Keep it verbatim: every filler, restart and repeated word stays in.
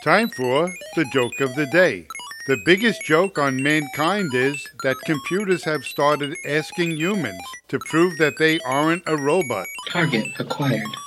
Time for the joke of the day. The biggest joke on mankind is that computers have started asking humans to prove that they aren't a robot. Target acquired.